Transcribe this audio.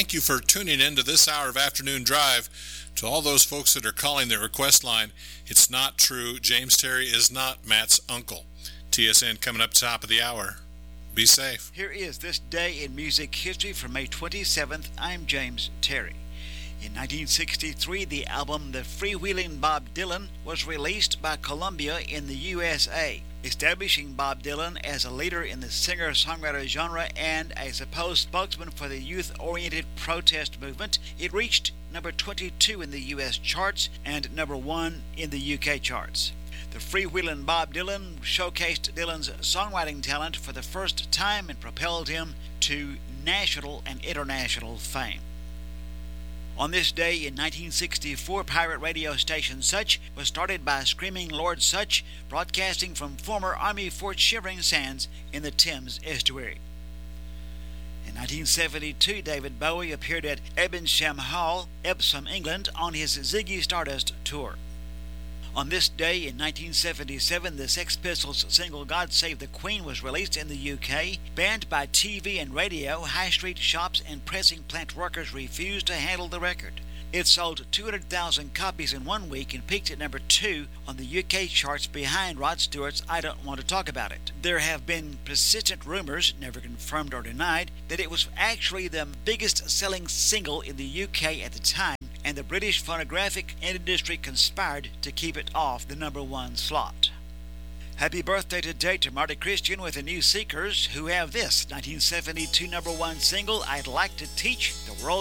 Thank you for tuning in to this hour of Afternoon Drive. To all those folks that are calling the request line, it's not true. James Terry is not Matt's uncle. TSN coming up top of the hour. Be safe. Here is This Day in Music History for May 27th. I'm James Terry. In 1963, the album The Freewheelin' Bob Dylan was released by Columbia in the USA, establishing Bob Dylan as a leader in the singer-songwriter genre and a supposed spokesman for the youth-oriented protest movement. It reached number 22 in the U.S. charts and number 1 in the U.K. charts. The Freewheelin' Bob Dylan showcased Dylan's songwriting talent for the first time and propelled him to national and international fame. On this day in 1964, pirate radio station Such was started by Screaming Lord Such, broadcasting from former Army Fort Shivering Sands in the Thames estuary. In 1972, David Bowie appeared at Evesham Hall, Epsom, England, on his Ziggy Stardust tour. On this day in 1977, the Sex Pistols single God Save the Queen was released in the UK. Banned by TV and radio, high street shops and pressing plant workers refused to handle the record. It sold 200,000 copies in 1 week and peaked at number 2 on the UK charts behind Rod Stewart's I Don't Want to Talk About It. There have been persistent rumors, never confirmed or denied, that it was actually the biggest selling single in the UK at the time, and the British phonographic industry conspired to keep it off the number 1 slot. Happy birthday today to Marty Christian with the New Seekers, who have this 1972 number 1 single, I'd Like to Teach the World